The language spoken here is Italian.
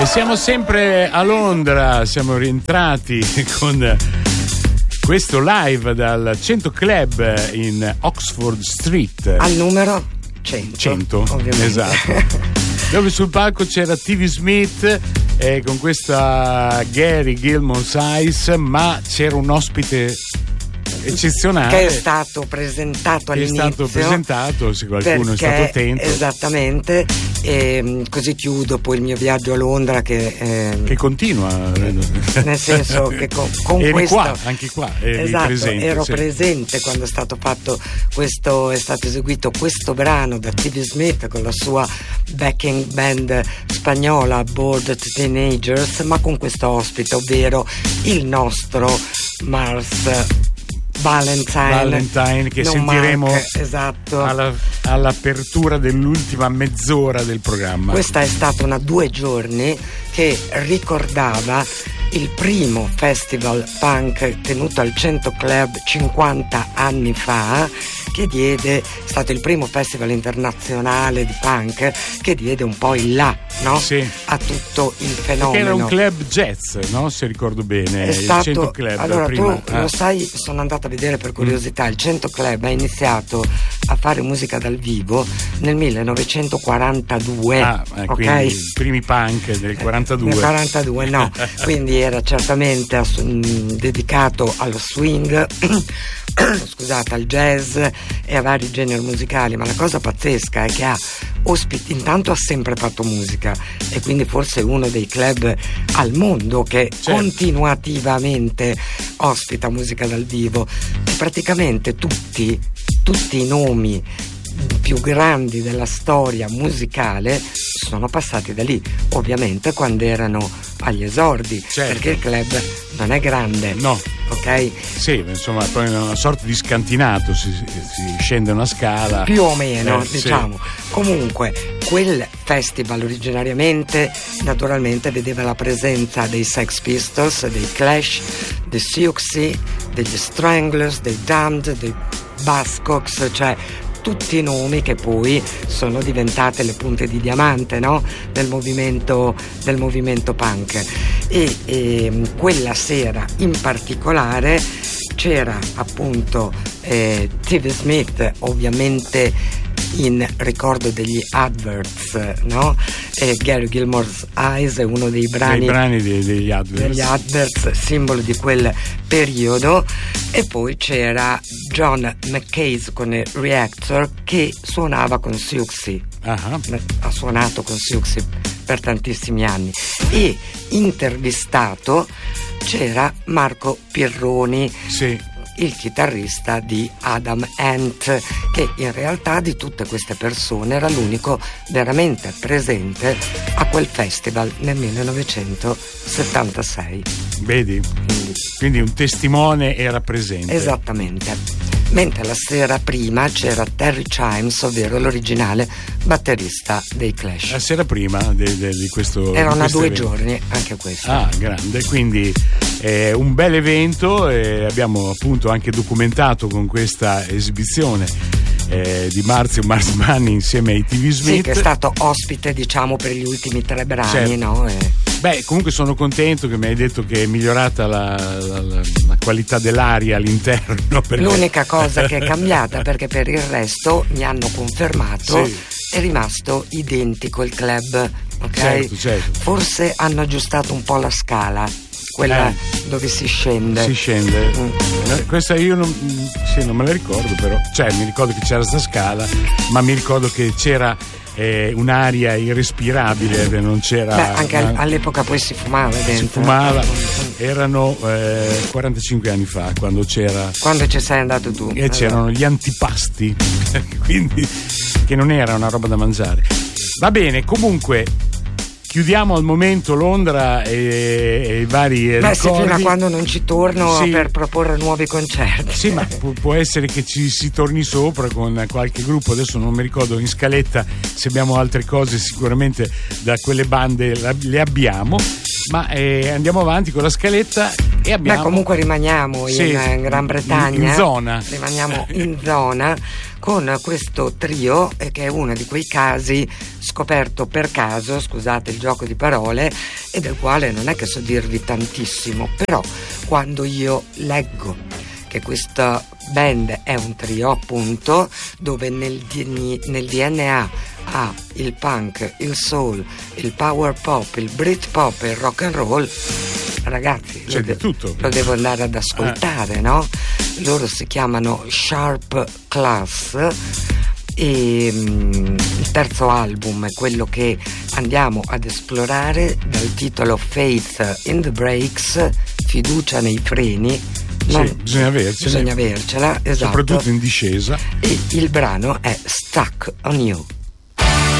E siamo sempre a Londra, siamo rientrati con questo live dal 100 Club in Oxford Street. Al numero 100 ovviamente. Esatto. Dove sul palco c'era TV Smith con questa Gary Gilmore Size, ma c'era un ospite eccezionale che è stato presentato all'inizio. È stato presentato, se qualcuno perché, è stato attento. Esattamente. E così chiudo poi il mio viaggio a Londra che continua, nel senso che con eri questo qua, anche qua eri esatto, presente, ero sì. Presente quando è stato fatto questo, è stato eseguito questo brano da TV Smith con la sua backing band spagnola Bored Teenagers, ma con questo ospite, ovvero il nostro Mars Valentine, che sentiremo esatto. all'apertura dell'ultima mezz'ora del programma. Questa è stata una 2 giorni che ricordava il primo festival punk tenuto al 100 Club 50 anni fa, che è stato il primo festival internazionale di punk che diede un po' il là, no? Sì. A tutto il fenomeno. Perché era un club jazz, no? Se ricordo bene. È stato, il 100 Club. allora prima. Tu lo sai, sono andata a vedere per curiosità. Il 100 Club ha iniziato a fare musica dal vivo nel 1942. Ok? Quindi i primi punk del 42. Nel 42 no. Quindi era certamente dedicato allo swing scusate, al jazz e a vari generi musicali, ma la cosa pazzesca è che intanto ha sempre fatto musica e quindi forse è uno dei club al mondo che continuativamente ospita musica dal vivo, e praticamente tutti i nomi più grandi della storia musicale sono passati da lì, ovviamente quando erano agli esordi, perché il club non è grande, no, ok? Sì, insomma, poi è una sorta di scantinato, si scende una scala più o meno, diciamo. Sì. Comunque quel festival originariamente naturalmente vedeva la presenza dei Sex Pistols, dei Clash, dei Siouxsie, degli Stranglers, dei Damned, dei Buzzcocks, cioè tutti i nomi che poi sono diventate le punte di diamante, no? del movimento punk. E quella sera in particolare c'era appunto TV Smith, ovviamente in ricordo degli Adverts, no? Gary Gilmore's Eyes è uno dei brani degli Adverts, simbolo di quel periodo. E poi c'era John McCase con il Reactor, che suonava con Siouxsie. Ha suonato con Siouxsie per tantissimi anni. E intervistato c'era Marco Pirroni, il chitarrista di Adam Ant, che in realtà di tutte queste persone era l'unico veramente presente a quel festival nel 1976. Vedi? Quindi un testimone era presente. Esattamente. Mentre la sera prima c'era Terry Chimes, ovvero l'originale batterista dei Clash. La sera prima di questo era una 2 evento. giorni anche questo. Grande, quindi un bel evento, e abbiamo appunto anche documentato con questa esibizione di Mars Manni insieme ai TV Smith. Sì, che è stato ospite, diciamo, per gli ultimi 3 brani, no? Beh, comunque sono contento che mi hai detto che è migliorata la qualità dell'aria all'interno. L'unica cosa che è cambiata, perché per il resto mi hanno confermato, è rimasto identico il club, ok? Certo. Forse hanno aggiustato un po' la scala, quella dove si scende. Questa io non me la ricordo, però. Mi ricordo che c'era sta scala, ma mi ricordo che c'era un'aria irrespirabile, non c'era. Anche all'epoca poi si fumava dentro. Si fumava. Erano 45 anni fa, quando ci sei andato tu. E c'erano gli antipasti, quindi che non era una roba da mangiare. Va bene, comunque chiudiamo al momento Londra e i vari ricordi. Fino a quando non ci torno per proporre nuovi concerti. Sì, ma può essere che ci si torni sopra con qualche gruppo. Adesso non mi ricordo in scaletta se abbiamo altre cose, sicuramente da quelle bande le abbiamo. Ma andiamo avanti con la scaletta e abbiamo... Beh, comunque rimaniamo in Gran Bretagna, in zona. Rimaniamo in zona con questo trio che è uno di quei casi scoperto per caso, scusate il gioco di parole, e del quale non è che so dirvi tantissimo, però quando io leggo che questa band è un trio, appunto, dove nel DNA ha il punk, il soul, il power pop, il Britpop e il rock and roll, ragazzi, lo devo andare ad ascoltare, no? Loro si chiamano Sharp Class e il terzo album è quello che andiamo ad esplorare dal titolo Faith in the Brakes, fiducia nei freni. Bisogna avercela, esatto. Soprattutto in discesa. E il brano è Stuck on You.